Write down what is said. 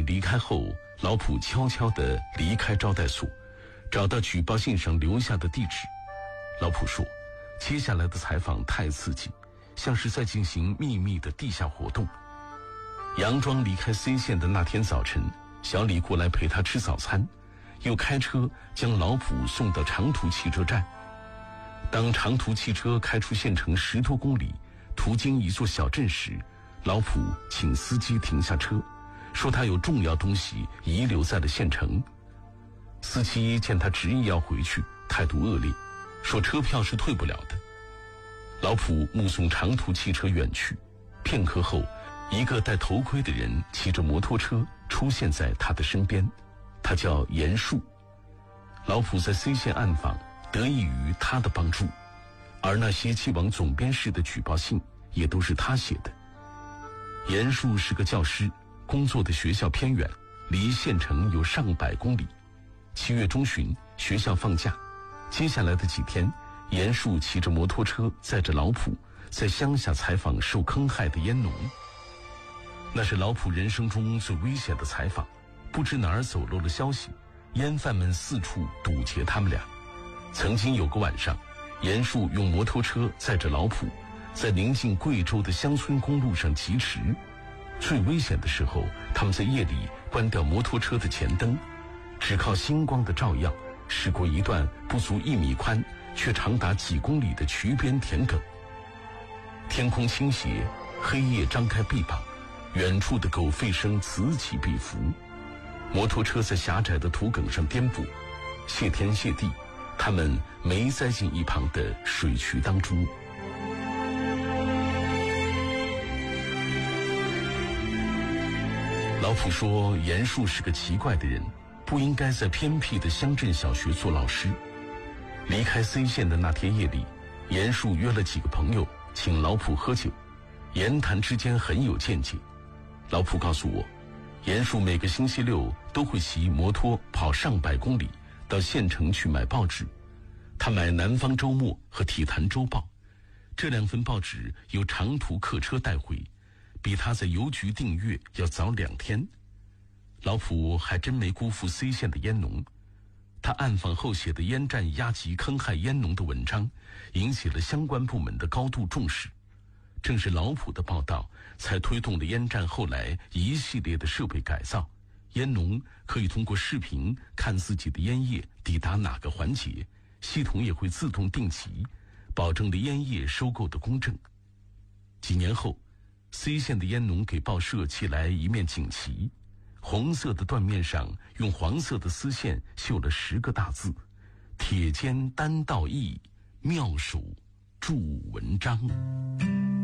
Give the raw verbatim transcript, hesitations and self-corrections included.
离开后，老普悄悄地离开招待所，找到举报信上留下的地址。老普说，接下来的采访太刺激，像是在进行秘密的地下活动。佯装离开 C 县的那天早晨，小李过来陪他吃早餐，又开车将老普送到长途汽车站。当长途汽车开出县城十多公里，途经一座小镇时，老普请司机停下车，说他有重要东西遗留在了县城。司机见他执意要回去，态度恶劣，说车票是退不了的。老普目送长途汽车远去，片刻后，一个戴头盔的人骑着摩托车出现在他的身边，他叫严树。老普在 C 县暗访得益于他的帮助，而那些寄往总编室的举报信也都是他写的。严树是个教师，工作的学校偏远，离县城有上百公里。七月中旬，学校放假，接下来的几天，严树骑着摩托车载着老普在乡下采访受坑害的烟农。那是老普人生中最危险的采访，不知哪儿走漏了消息，烟贩们四处堵截他们俩。曾经有个晚上，严树用摩托车载着老普在临近贵州的乡村公路上疾驰。最危险的时候，他们在夜里关掉摩托车的前灯，只靠星光的照耀，驶过一段不足一米宽却长达几公里的渠边田埂。天空倾斜，黑夜张开臂膀，远处的狗吠声此起彼伏。摩托车在狭窄的土埂上颠簸，谢天谢地，他们没栽进一旁的水渠当中。老普说，严树是个奇怪的人，不应该在偏僻的乡镇小学做老师。离开 C 县的那天夜里，严树约了几个朋友请老普喝酒，言谈之间很有见解。老普告诉我，严树每个星期六都会骑摩托跑上百公里到县城去买报纸。他买《南方周末》和《体坛周报》，这两份报纸由长途客车带回，比他在邮局订阅要早两天。老普还真没辜负 C 县的烟农，他暗访后写的烟站压级坑害烟农的文章，引起了相关部门的高度重视。正是老普的报道，才推动了烟站后来一系列的设备改造。烟农可以通过视频看自己的烟叶抵达哪个环节，系统也会自动定级，保证了烟叶收购的公正。几年后， C 县的烟农给报社寄来一面锦旗，红色的缎面上用黄色的丝线绣了十个大字：铁肩担道义，妙手著文章。